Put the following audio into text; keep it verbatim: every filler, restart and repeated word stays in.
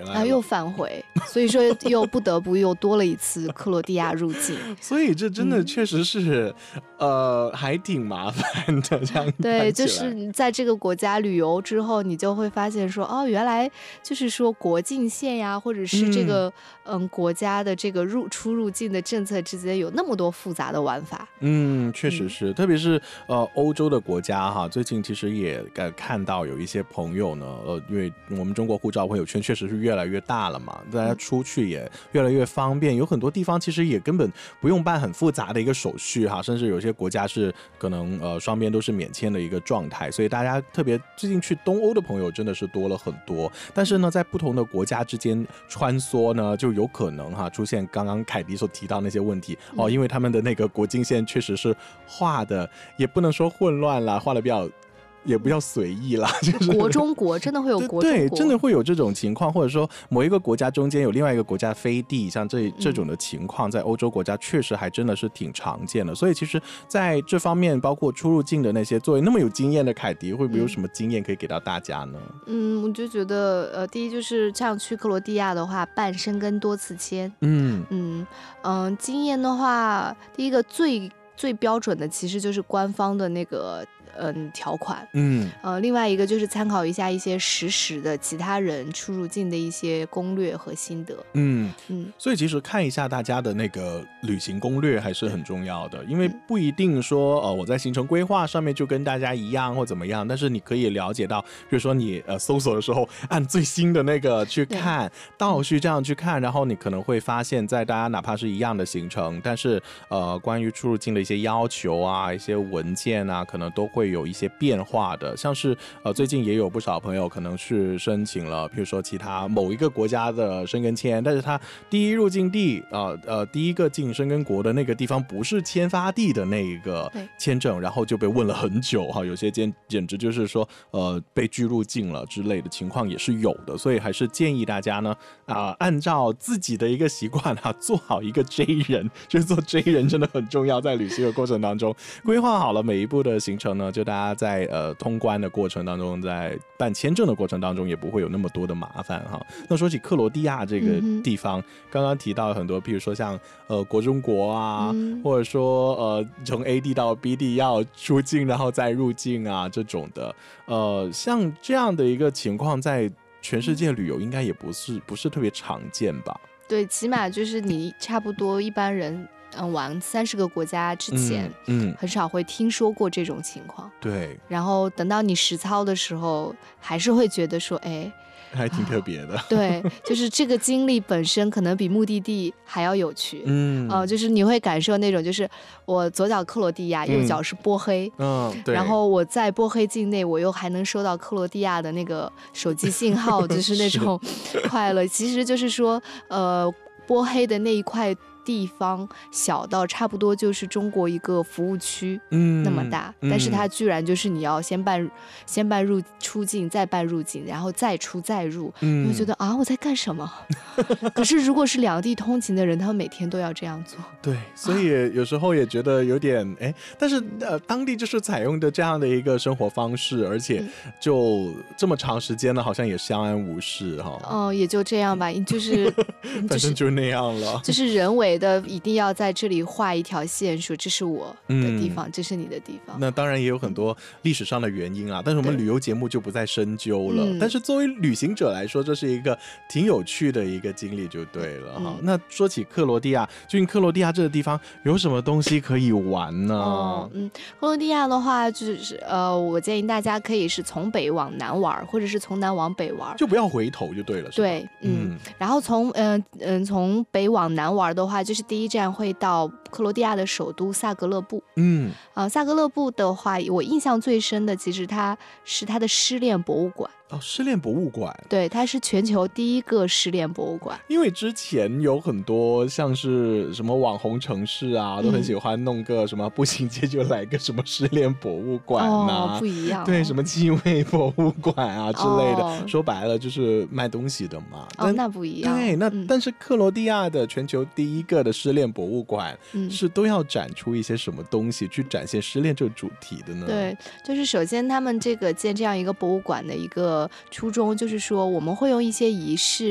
来了， 啊，又返回，所以说又不得不又多了一次克罗地亚入境。 所以这真的确实是、嗯、呃还挺麻烦的这样。 对，就是你在这个国家旅游之后，你就会发现说，哦，原来就是说国境线呀，或者是这个 嗯, 嗯国家的这个入出入境的政策之间有那么多复杂的玩法。 嗯，确实是、嗯、特别是呃欧洲的国家哈，最近其实也呃看到有一些朋友呢，呃因为我们中国护照朋友圈确实是越来越大了嘛，大家出去也越来越方便，有很多地方其实也根本不用办很复杂的一个手续哈，甚至有些国家是可能呃双边都是免签的一个状态，所以大家特别最近去东欧的朋友真的是多了很多。但是呢，在不同的国家之间穿梭呢，就有可能哈出现刚刚凯迪所提到那些问题哦，因为他们的那个国境线确实是画的，也不能说混乱啦，画的比较。也不要随意啦，就是国中国真的会有国中国， 对，真的会有这种情况，或者说某一个国家中间有另外一个国家飞地，像这这种的情况，在欧洲国家确实还真的是挺常见的。所以其实在这方面，包括出入境的那些，作为那么有经验的凯迪，会不会有什么经验可以给到大家呢？ 嗯，我就觉得，呃，第一就是像去克罗地亚的话，办申根多次签， 嗯嗯嗯，经验的话，第一个最最标准的其实就是官方的那个。嗯，条款， 嗯， 呃，另外一个就是参考一下一些实时的其他人出入境的一些攻略和心得， 嗯嗯， 所以其实看一下大家的那个旅行攻略还是很重要的，因为不一定说呃我在行程规划上面就跟大家一样或怎么样，但是你可以了解到，比如说你呃搜索的时候按最新的那个去看，倒序这样去看，然后你可能会发现，在大家哪怕是一样的行程，但是呃关于出入境的一些要求啊、一些文件啊，可能都会。会有一些变化的，像是呃最近也有不少朋友可能是申请了，比如说其他某一个国家的申根签，但是他第一入境地呃呃第一个进申根国的那个地方不是签发地的那一个签证，然后就被问了很久哈，有些简简直就是说呃被拒入境了之类的情况也是有的，所以还是建议大家呢啊、呃、按照自己的一个习惯啊，做好一个 J 人，就是做 J 人真的很重要，在旅行的过程当中规划好了每一步的行程呢。就大家在呃通关的过程当中，在办签证的过程当中，也不会有那么多的麻烦哈。那说起克罗地亚这个地方，嗯、刚刚提到很多，譬如说像呃国中国啊，嗯、或者说呃从 A 地到 B 地要出境然后再入境啊这种的，呃像这样的一个情况，在全世界旅游应该也不是不是特别常见吧？ 对，起码就是你差不多一般人。嗯，玩三十个国家之前， 嗯，嗯很少会听说过这种情况。 对， 然后等到你实操的时候，还是会觉得说，哎， 还挺特别的。 啊、对，就是这个经历本身可能比目的地还要有趣。 嗯， 呃，就是你会感受那种，就是我左脚克罗地亚，右脚是波黑， 嗯，对。 然后我在波黑境内，我又还能收到克罗地亚的那个手机信号，就是那种快乐。其实就是说，呃，波黑的那一块。地方小到差不多就是中国一个服务区那么大，嗯、但是它居然就是你要先办先办入出境，再办入境，然后再出再入，嗯、你会觉得啊我在干什么？可是如果是两地通勤的人，他们每天都要这样做。 对，所以有时候也觉得有点哎，但是呃当地就是采用的这样的一个生活方式，而且就这么长时间了，好像也相安无事哈。 哦，也就这样吧，就是、就是、 反正就那样了， 就是人为的一定要在这里画一条线，说这是我的地方、嗯、这是你的地方。 那当然也有很多历史上的原因啊、嗯、但是我们旅游节目就不再深究了、嗯、但是作为旅行者来说，这是一个挺有趣的一个经历就对了、嗯、那说起克罗地亚，究竟克罗地亚这个地方有什么东西可以玩呢？ 哦，嗯，克罗地亚的话就是呃，我建议大家可以是从北往南玩，或者是从南往北玩， 就不要回头就对了，是吧？ 对，嗯，嗯然后从嗯嗯、呃、从北往南玩的话，就是第一站会到克罗地亚的首都萨格勒布。 嗯， 啊、呃，萨格勒布的话，我印象最深的其实它是它的失恋博物馆。 哦，失恋博物馆， 对，它是全球第一个失恋博物馆。 因为之前有很多像是什么网红城市啊，都很喜欢弄个什么步行街就来个什么失恋博物馆啊， 哦、不一样、哦， 对，什么气味博物馆啊之类的，哦、说白了就是卖东西的嘛。 哦，那不一样。 对，那、嗯、但是克罗地亚的全球第一个的失恋博物馆，嗯、是都要展出一些什么东西去展现失恋这个主题的呢？ 对，就是首先他们这个建这样一个博物馆的一个初衷就是说，我们会用一些仪式